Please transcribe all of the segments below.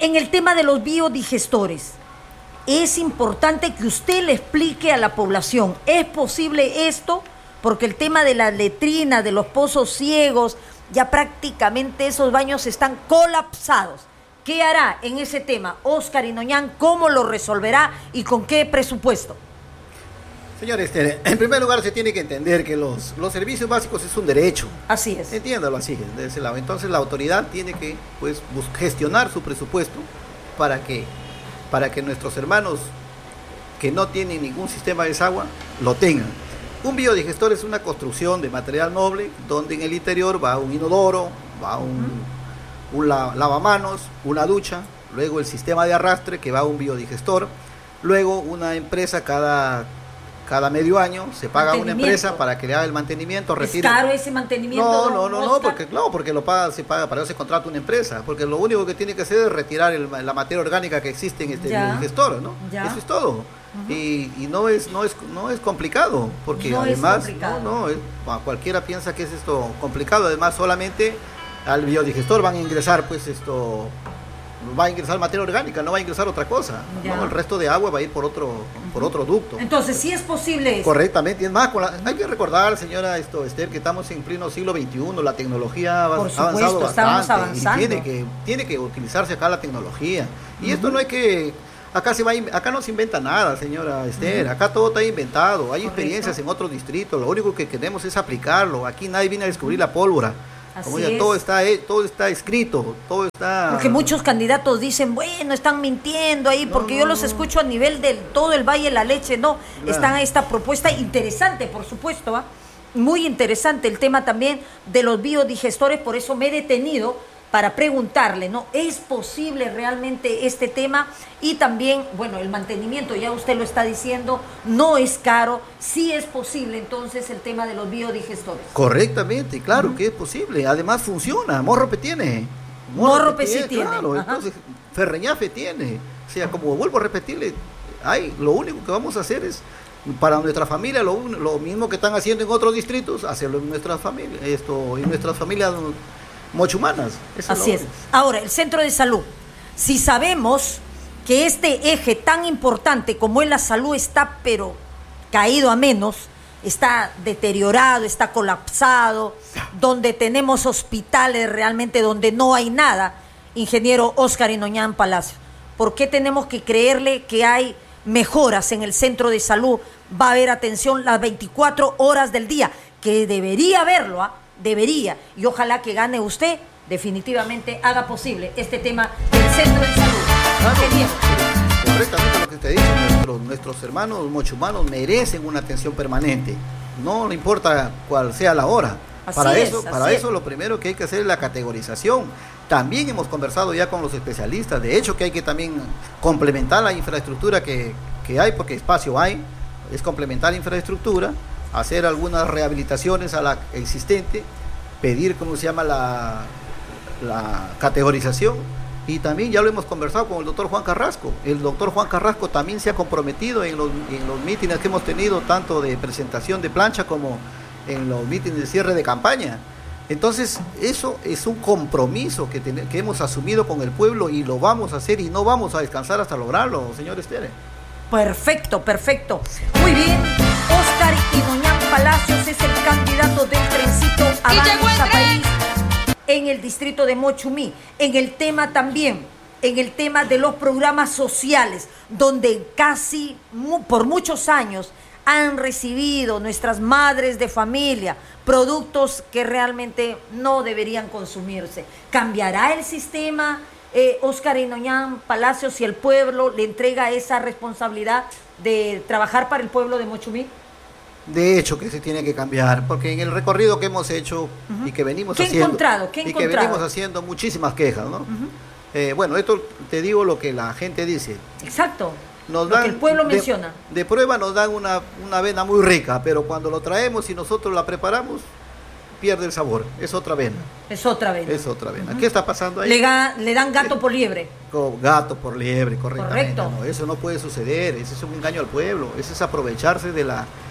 En el tema de los biodigestores, es importante que usted le explique a la población, ¿es posible esto? Porque el tema de las letrinas, de los pozos ciegos, ya prácticamente esos baños están colapsados. ¿Qué hará en ese tema Óscar Inoñán? ¿Cómo lo resolverá y con qué presupuesto? Señor Esther, en primer lugar se tiene que entender que los servicios básicos es un derecho. Así es. Entiéndalo así, de ese lado. Entonces la autoridad tiene que gestionar su presupuesto para que nuestros hermanos que no tienen ningún sistema de desagüe lo tengan. Un biodigestor es una construcción de material noble donde en el interior va un inodoro, va un lavamanos, una ducha, luego el sistema de arrastre que va a un biodigestor, luego una empresa cada medio año se paga a una empresa para que le haga el mantenimiento. ¿Es caro ese mantenimiento? No, porque se paga, para eso se contrata una empresa, porque lo único que tiene que hacer es retirar la materia orgánica que existe en este biodigestor, ¿no? Ya. Eso es todo. Y no es complicado, porque no además cualquiera piensa que es esto complicado. Además solamente al biodigestor van a ingresar va a ingresar materia orgánica, no va a ingresar otra cosa, ¿no? El resto de agua va a ir por otro ducto. Entonces sí es posible eso. Correctamente, es más, hay que recordar, señora Esther, que estamos en pleno siglo XXI, la tecnología ha avanzado bastante, y tiene que utilizarse acá la tecnología, y esto no es que acá no se inventa nada, señora Esther, acá todo está inventado, hay experiencias en otros distritos, lo único que queremos es aplicarlo, aquí nadie viene a descubrir la pólvora. Todo está escrito, todo está... Porque muchos candidatos dicen, bueno, están mintiendo ahí, porque yo los escucho a nivel de todo el Valle de la Leche, están a esta propuesta interesante, por supuesto, muy interesante el tema también de los biodigestores, por eso me he detenido para preguntarle, ¿es posible realmente este tema? Y también, bueno, el mantenimiento, ya usted lo está diciendo, no es caro, sí es posible entonces el tema de los biodigestores. Correctamente, claro que es posible, además funciona, Morrope tiene. Morrope sí tiene. Claro, entonces Ferreñafe tiene, o sea, como vuelvo a repetirle, lo único que vamos a hacer es, para nuestra familia, lo mismo que están haciendo en otros distritos, hacerlo en nuestras familias, en nuestras familias mochumanas. Así es. Ahora, el centro de salud. Si sabemos que este eje tan importante como es la salud está pero caído a menos, está deteriorado, está colapsado, donde tenemos hospitales realmente donde no hay nada, ingeniero Óscar Inoñán Palacio, ¿por qué tenemos que creerle que hay mejoras en el centro de salud? Va a haber atención las 24 horas del día, que debería haberlo, debería, y ojalá que gane usted, definitivamente haga posible este tema del centro de salud. Correctamente lo que usted dice, nuestros hermanos mochumanos merecen una atención permanente, no importa cuál sea la hora. Para eso lo primero que hay que hacer es la categorización. También hemos conversado ya con los especialistas, de hecho que hay que también complementar la infraestructura que hay, porque espacio hay, es complementar la infraestructura, hacer algunas rehabilitaciones a la existente, pedir, la categorización, y también ya lo hemos conversado con el doctor Juan Carrasco. El doctor Juan Carrasco también se ha comprometido en los mítines que hemos tenido, tanto de presentación de plancha como en los mítines de cierre de campaña. Entonces, eso es un compromiso que hemos asumido con el pueblo y lo vamos a hacer y no vamos a descansar hasta lograrlo, señor Estere. Perfecto. Muy bien. Óscar Inoñán Palacios es el candidato del trencito Avanza País en el distrito de Mochumí. En el tema de los programas sociales, donde casi por muchos años han recibido nuestras madres de familia productos que realmente no deberían consumirse. ¿Cambiará el sistema, Óscar Inoñán Palacios, si el pueblo le entrega esa responsabilidad de trabajar para el pueblo de Mochumí? De hecho que se tiene que cambiar, porque en el recorrido que hemos hecho y que venimos haciendo, que venimos haciendo muchísimas quejas, ¿no? Bueno, esto te digo lo que la gente dice. Exacto. Lo que el pueblo menciona. De prueba nos dan una avena muy rica, pero cuando lo traemos y nosotros la preparamos, pierde el sabor. Es otra avena. ¿Qué está pasando ahí? Le dan gato por liebre. Gato por liebre, correctamente. Correcto. No, eso no puede suceder. Ese es un engaño al pueblo. Ese es aprovecharse de la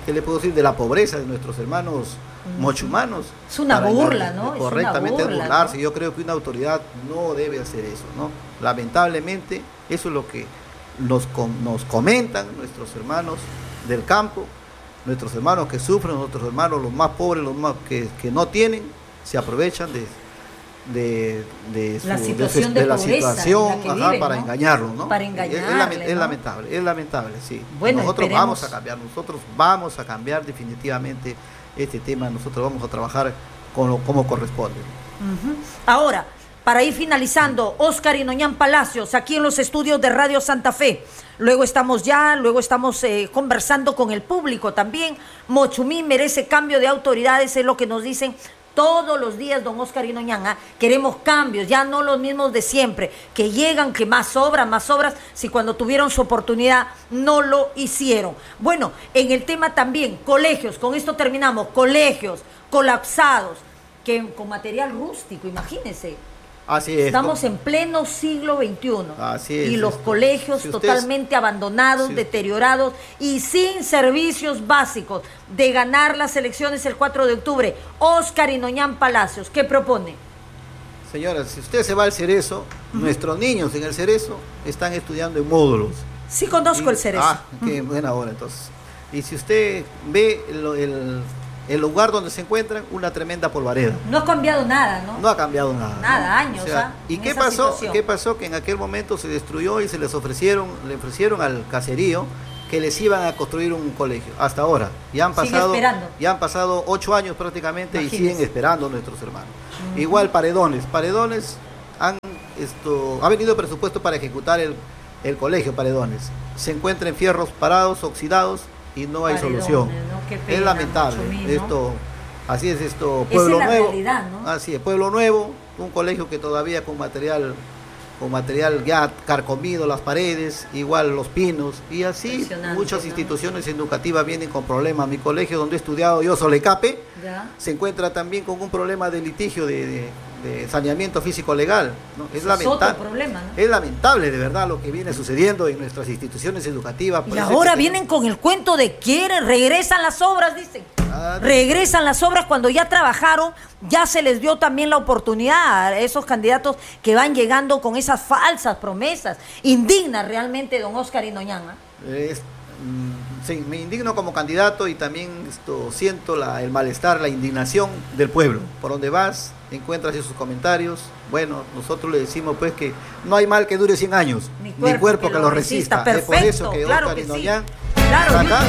¿qué le puedo decir? De la pobreza de nuestros hermanos mochumanos. Es una burla, ¿no? Correctamente, es una burla, burlarse. ¿no? Yo creo que una autoridad no debe hacer eso, ¿no? Lamentablemente, eso es lo que nos comentan nuestros hermanos del campo, nuestros hermanos que sufren, nuestros hermanos los más pobres, los más que no tienen, se aprovechan de la situación viven, para ¿no? engañarlos, ¿no? Para engañarles, es ¿no? lamentable, sí. Bueno, nosotros esperemos. nosotros vamos a cambiar definitivamente este tema, nosotros vamos a trabajar como corresponde. Ahora, para ir finalizando, Óscar Inoñán Palacios, aquí en los estudios de Radio Santa Fe. Luego estamos conversando con el público también. Mochumí merece cambio de autoridades, es lo que nos dicen todos los días, don Óscar Inoñán. Queremos cambios, ya no los mismos de siempre, que llegan, que más obras, si cuando tuvieron su oportunidad no lo hicieron. Bueno, en el tema también, colegios, con esto terminamos, colegios colapsados, que con material rústico, imagínense. Así es. Estamos en pleno siglo XXI. Así es. Y los colegios totalmente abandonados, deteriorados y sin servicios básicos. De ganar las elecciones el 4 de octubre. Óscar Inoñán Palacios, ¿qué propone? Señora, si usted se va al Cerezo, nuestros niños en el Cerezo están estudiando en módulos. Sí conozco el Cerezo. Qué buena hora entonces. Y si usted ve el lugar donde se encuentran, una tremenda polvareda. No ha cambiado nada, ¿no? No ha cambiado nada. Nada, ¿no? años. ¿Y qué pasó? ¿Qué pasó? Que en aquel momento se destruyó y le ofrecieron al caserío que les iban a construir un colegio. Hasta ahora. Ya han pasado 8 años prácticamente. Imagínense. Y siguen esperando nuestros hermanos. Igual Paredones. Ha venido presupuesto para ejecutar el colegio Paredones. Se encuentra en fierros parados, oxidados, y no hay solución. ¿No? Qué pena, es lamentable. Así es esto. Pueblo Nuevo. Realidad, ¿no? Así es, Pueblo Nuevo, un colegio que todavía con material ya carcomido las paredes, igual Los Pinos, y así muchas instituciones educativas vienen con problemas. Mi colegio donde he estudiado yo, Solecape, se encuentra también con un problema de litigio de saneamiento físico legal, ¿no? Es lamentable de verdad lo que viene sucediendo en nuestras instituciones educativas. Y ahora vienen con el cuento de que regresan las obras, dicen. Regresan las obras cuando ya trabajaron, ya se les dio también la oportunidad a esos candidatos que van llegando con esas falsas promesas. Indigna realmente, don Óscar Inoñán. Sí, me indigno como candidato y también siento el malestar, la indignación del pueblo. Por donde vas, encuentras esos comentarios. Bueno, nosotros le decimos pues que no hay mal que dure 100 años, ni cuerpo que lo resista. Perfecto, es por eso que claro Óscar Inoñán, sí. Claro,